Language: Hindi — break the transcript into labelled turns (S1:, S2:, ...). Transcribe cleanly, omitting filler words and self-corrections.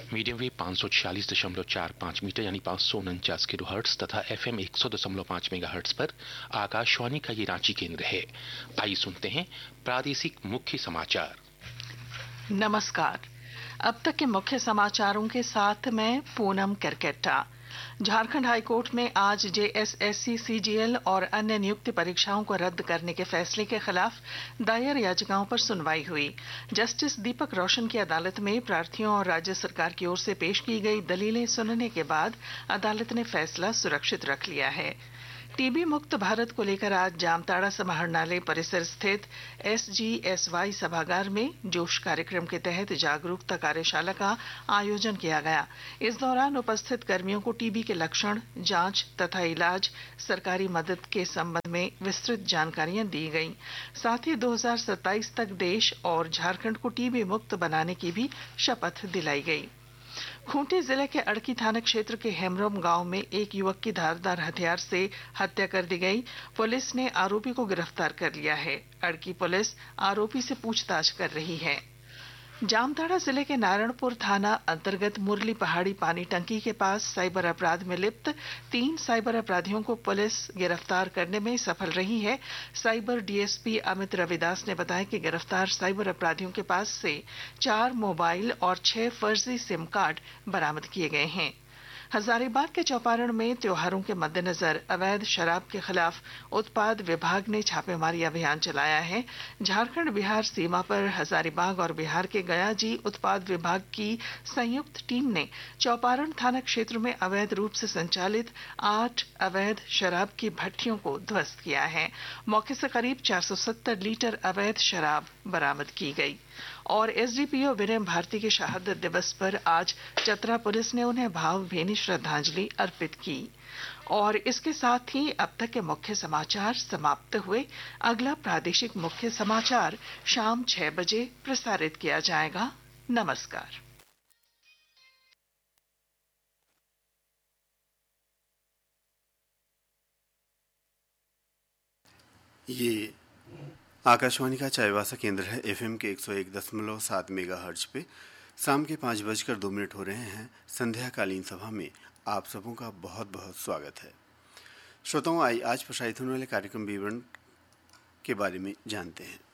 S1: मीडियम वेव 546.45 मीटर यानी 549 किलोहर्ट्ज तथा FM 100.5 मेगाहर्ट्ज पर आकाशवाणी का ये रांची केंद्र है। आइए सुनते हैं प्रादेशिक मुख्य समाचार।
S2: नमस्कार। अब तक के मुख्य समाचारों के साथ मैं पूनम करकेट्टा। झारखंड हाईकोर्ट में आज JSSC CGL और अन्य नियुक्ति परीक्षाओं को रद्द करने के फैसले के खिलाफ दायर याचिकाओं पर सुनवाई हुई। जस्टिस दीपक रोशन की अदालत में प्रार्थियों और राज्य सरकार की ओर से पेश की गई दलीलें सुनने के बाद अदालत ने फैसला सुरक्षित रख लिया है। टीबी मुक्त भारत को लेकर आज जामताड़ा समाहरणालय परिसर स्थित SGSY सभागार में जोश कार्यक्रम के तहत जागरूकता कार्यशाला का आयोजन किया गया। इस दौरान उपस्थित कर्मियों को टीबी के लक्षण, जांच तथा इलाज, सरकारी मदद के संबंध में विस्तृत जानकारियां दी गईं। साथ ही 2027 तक देश और झारखंड को टीबी मुक्त बनाने की भी शपथ दिलाई गई। खूंटी जिले के अड़की थाना क्षेत्र के हेमरम गांव में एक युवक की धारदार हथियार से हत्या कर दी गई। पुलिस ने आरोपी को गिरफ्तार कर लिया है। अड़की पुलिस आरोपी से पूछताछ कर रही है। जामताड़ा जिले के नारायणपुर थाना अंतर्गत मुरली पहाड़ी पानी टंकी के पास साइबर अपराध में लिप्त 3 साइबर अपराधियों को पुलिस गिरफ्तार करने में सफल रही है। साइबर DSP अमित रविदास ने बताया कि गिरफ्तार साइबर अपराधियों के पास से 4 मोबाइल और 6 फर्जी सिम कार्ड बरामद किए गए हैं। हजारीबाग के चौपारण में त्योहारों के मद्देनजर अवैध शराब के खिलाफ उत्पाद विभाग ने छापेमारी अभियान चलाया है। झारखंड बिहार सीमा पर हजारीबाग और बिहार के गयाजी उत्पाद विभाग की संयुक्त टीम ने चौपारण थाना क्षेत्र में अवैध रूप से संचालित 8 अवैध शराब की भट्टियों को ध्वस्त किया है। मौके से करीब 470 लीटर अवैध शराब बरामद की गई। और SDPO विनय भारती के शहादत दिवस पर आज चतरा पुलिस ने उन्हें भावभीनी श्रद्धांजलि अर्पित की। और इसके साथ ही अब तक के मुख्य समाचार समाप्त हुए। अगला प्रादेशिक मुख्य समाचार शाम 6 बजे प्रसारित किया जाएगा। नमस्कार।
S3: ये आकाशवाणी का चाईबासा केंद्र है। FM के 101.7 मेगाहर्ट्ज पे शाम के 5:02 हो रहे हैं। संध्याकालीन सभा में आप सबों का बहुत बहुत स्वागत है। श्रोताओं, आज प्रसारित होने वाले कार्यक्रम विवरण के बारे में जानते हैं।